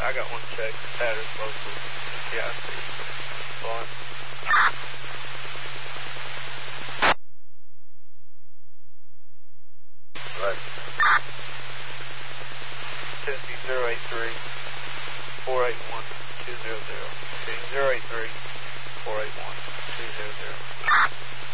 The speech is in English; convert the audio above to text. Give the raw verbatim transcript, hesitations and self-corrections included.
I got one check. Status local. P I C. Fine. Right. Tennessee zero eight three four eight one two zero zero. Okay, zero eight three four eight one two zero zero.